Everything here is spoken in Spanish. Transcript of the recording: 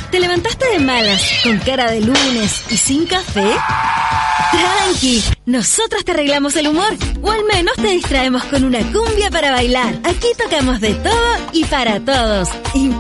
¿Te levantaste de malas, con cara de lunes y sin café? Tranqui, nosotros te arreglamos el humor, o al menos te distraemos con una cumbia para bailar. Aquí tocamos de todo y para todos.